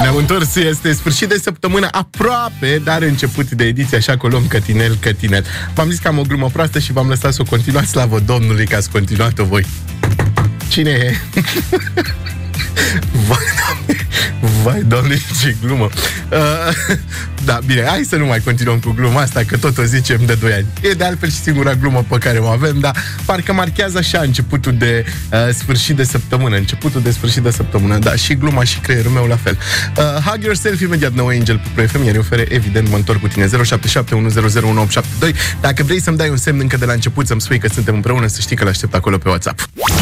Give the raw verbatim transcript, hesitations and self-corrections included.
Ne-am întors, este sfârșit de săptămână aproape, dar început de ediție, așa că o luăm cătinel, cătinel. V-am zis că am o glumă proastă și v-am lăsat să o continuați, slavă Domnului că ați continuat-o voi. Cine e? Vai, Doamne, vai, Doamne, ce glumă. uh, Da, bine, hai să nu mai continuăm cu gluma asta, că tot o zicem de doi ani. E de altfel și singura glumă pe care o avem, dar parcă marchează așa începutul de uh, sfârșit de săptămână. Începutul de sfârșit de săptămână, da, și gluma și creierul meu la fel. uh, Hug Yourself, imediat No Angel pe Pro F M, iar eu ofere, evident, mă întorc cu tine. Zero șapte șapte unu zero zero unu opt șapte doi. Dacă vrei să-mi dai un semn încă de la început, să-mi spui că suntem împreună, să știi că l-aștept acolo pe WhatsApp.